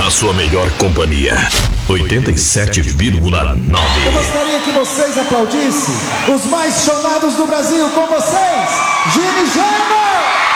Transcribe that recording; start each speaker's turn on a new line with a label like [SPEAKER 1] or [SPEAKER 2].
[SPEAKER 1] na sua melhor companhia. 87,9.
[SPEAKER 2] Eu gostaria que vocês aplaudissem os mais chorados do Brasil com vocês, Gini German!